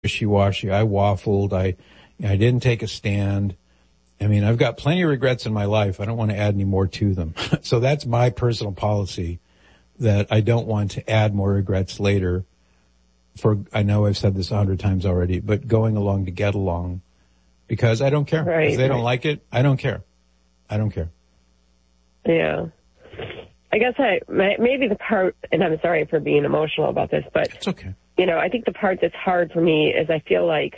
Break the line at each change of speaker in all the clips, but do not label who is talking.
wishy-washy. I waffled. I didn't take a stand. I mean, I've got plenty of regrets in my life. I don't want to add any more to them. So that's my personal policy, that I don't want to add more regrets later. I know I've said this 100 times already, but going along to get along, because I don't care.
Right,
if they don't like it, I don't care. I don't care.
Yeah. I guess maybe the part, and I'm sorry for being emotional about this, but
it's okay.
I think the part that's hard for me is I feel like,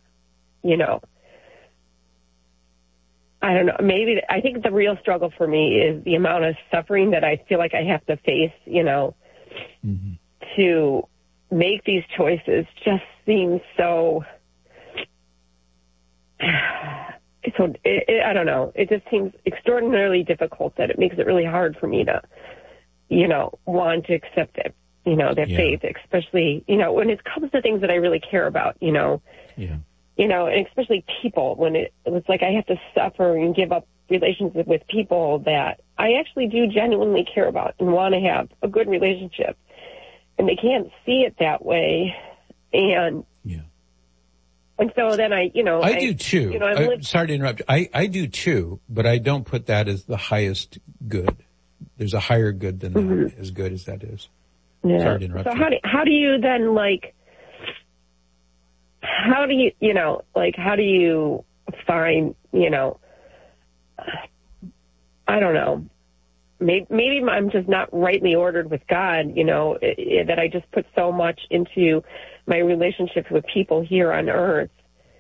I don't know, I think the real struggle for me is the amount of suffering that I feel like I have to face, to make these choices just seems so, I don't know. It just seems extraordinarily difficult that it makes it really hard for me to, want to accept it, their faith, especially, when it comes to things that I really care about, and especially people, when it was like I have to suffer and give up relationships with people that I actually do genuinely care about and want to have a good relationship. And they can't see it that way. And so then I
do too. Sorry to interrupt. I do too, but I don't put that as the highest good. There's a higher good than that, as good as that is.
Yeah.
Sorry to interrupt.
So how do you then how do you find, I don't know. Maybe I'm just not rightly ordered with God, that I just put so much into my relationships with people here on earth,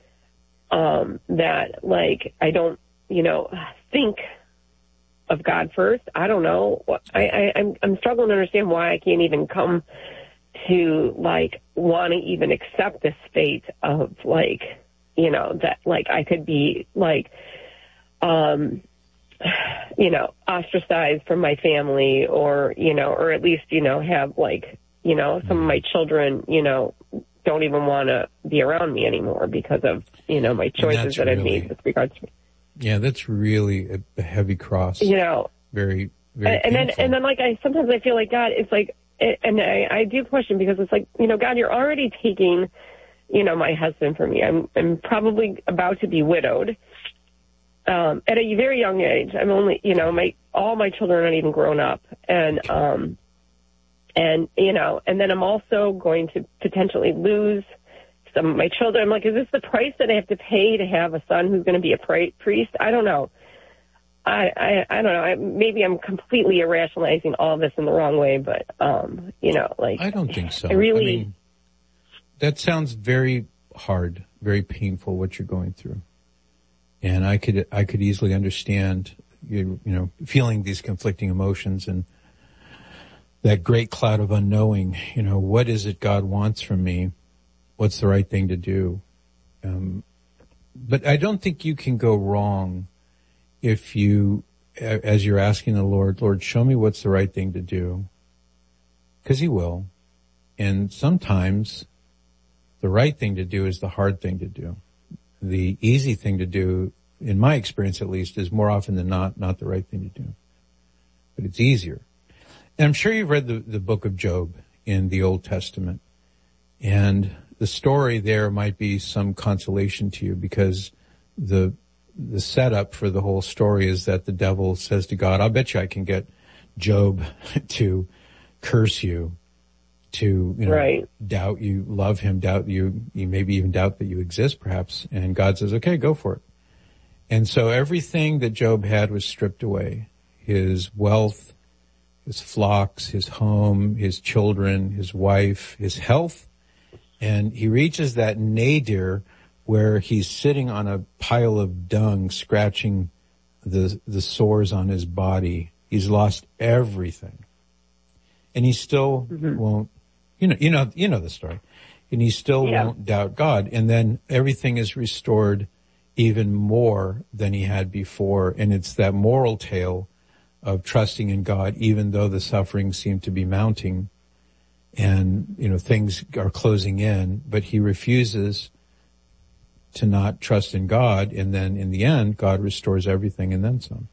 that I don't, think of God first. I don't know. I'm struggling to understand why I can't even come to want to even accept this fate of that I could be ostracized from my family, or at least, have some of my children, don't even want to be around me anymore because of, my choices that I've made with regards to me.
Yeah, that's really a heavy cross. Very, very
painful. And then sometimes I feel like God, it's and I do question, because it's God, you're already taking, my husband from me. I'm probably about to be widowed. At a very young age. I'm only, all my children aren't even grown up. And then I'm also going to potentially lose some of my children. I'm like, is this the price that I have to pay to have a son who's going to be a priest? I don't know. I don't know. Maybe I'm completely irrationalizing all of this in the wrong way, but,
I don't think so. That sounds very hard, very painful, what you're going through. And I could easily understand feeling these conflicting emotions and that great cloud of unknowing. What is it God wants from me? What's the right thing to do? But I don't think you can go wrong if you, as you're asking the Lord, show me what's the right thing to do. 'Cause He will. And sometimes the right thing to do is the hard thing to do. The easy thing to do, in my experience at least, is more often than not the right thing to do. But it's easier. And I'm sure you've read the book of Job in the Old Testament. And the story there might be some consolation to you, because the setup for the whole story is that the devil says to God, I'll bet you I can get Job to curse you, to, doubt you love him, doubt you maybe even doubt that you exist perhaps. And God says, okay, go for it. And so everything that Job had was stripped away. His wealth, his flocks, his home, his children, his wife, his health. And he reaches that nadir where he's sitting on a pile of dung, scratching the sores on his body. He's lost everything. And he still won't, you know the story. And he still won't doubt God. And then everything is restored even more than he had before. And it's that moral tale of trusting in God, even though the suffering seemed to be mounting and, things are closing in, but he refuses to not trust in God. And then in the end, God restores everything and then some.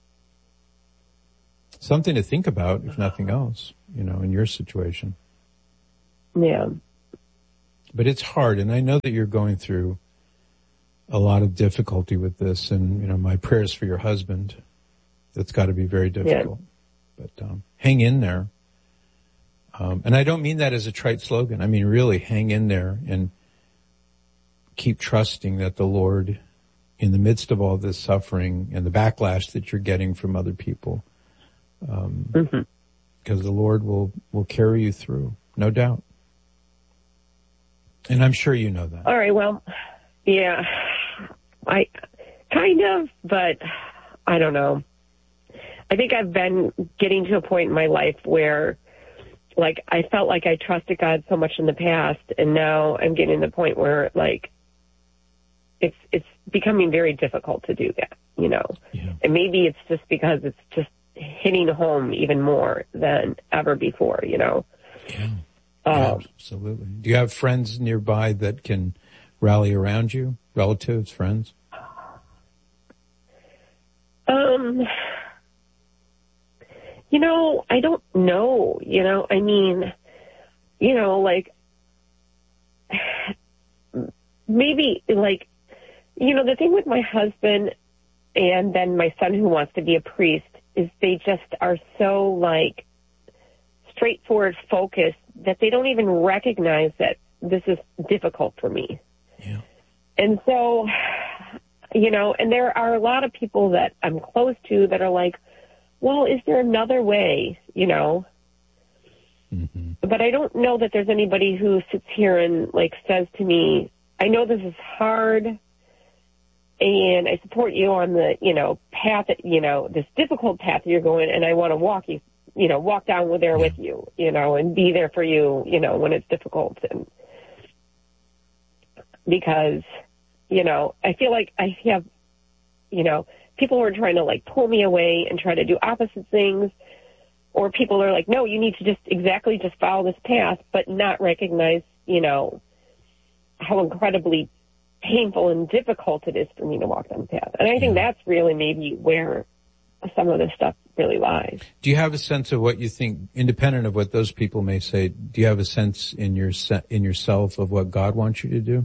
Something to think about, if nothing else, in your situation.
Yeah.
But it's hard, and I know that you're going through a lot of difficulty with this, and, my prayers for your husband. That's got to be very difficult. Yeah. But hang in there. And I don't mean that as a trite slogan. I mean, really hang in there and keep trusting that the Lord, in the midst of all this suffering and the backlash that you're getting from other people, because the Lord will carry you through, no doubt. And I'm sure you know that.
All right, well, yeah, I kind of, but I don't know. I think I've been getting to a point in my life where, like, I felt like I trusted God so much in the past, and now I'm getting to the point where, like, it's becoming very difficult to do that, Yeah. And maybe it's just because it's just hitting home even more than ever before,
Yeah. Absolutely. Do you have friends nearby that can rally around you? Relatives, friends?
I don't know, I mean, like, maybe, like, the thing with my husband and then my son who wants to be a priest is they just are so, like, straightforward focused that they don't even recognize that this is difficult for me.
Yeah.
And so, and there are a lot of people that I'm close to that are like, well, is there another way,
Mm-hmm.
But I don't know that there's anybody who sits here and, like, says to me, I know this is hard, and I support you on the, path that, this difficult path that you're going, and I want to walk down there with you, and be there for you, when it's difficult. And because, I feel like I have, people who are trying to, like, pull me away and try to do opposite things, or people are like, no, you need to just follow this path, but not recognize, how incredibly painful and difficult it is for me to walk down the path. And I think that's really maybe where some of this stuff really lies.
Do you have a sense of what you think, independent of what those people may say, do you have a sense in yourself of what God wants you to do?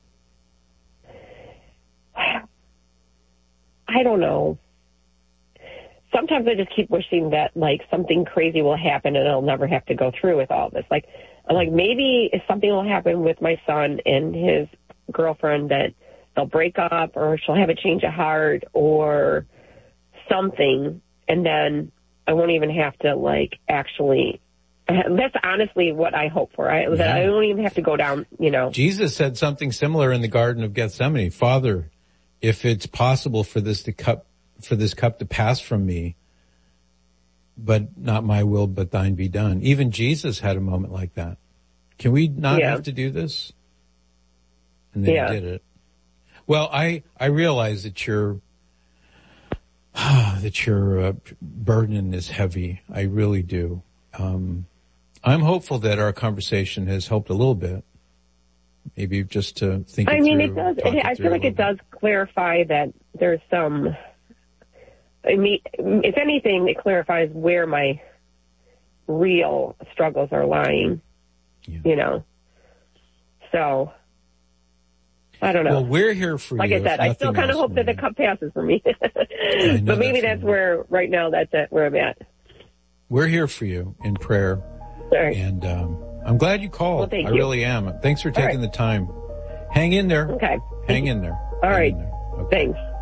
I don't know. Sometimes I just keep wishing that, like, something crazy will happen and I'll never have to go through with all this. Like, I'm like, maybe if something will happen with my son and his girlfriend, that they'll break up or she'll have a change of heart or something, and then I won't even have to, like, actually. That's honestly what I hope for. That I don't even have to go down,
Jesus said something similar in the Garden of Gethsemane. Father, if it's possible for this cup to pass from me, but not my will, but thine be done. Even Jesus had a moment like that. Can we not have to do this? And then he did it. Well, I realize that your burden is heavy. I really do. I'm hopeful that our conversation has helped a little bit. Maybe just to think it through. I mean,
it does. I feel like it does clarify that there's some. I mean, if anything, it clarifies where my real struggles are lying. So I don't know.
Well, we're here for
like
you.
Like I said, I still kind of hope that the cup passes for me. But maybe that's where, right now, that's where I'm at.
We're here for you in prayer.
Sorry.
And I'm glad you called.
Well, thank
I
you.
really am. Thanks for taking the time. Hang in there.
Okay.
Hang in there.
All right.
Okay.
Thanks.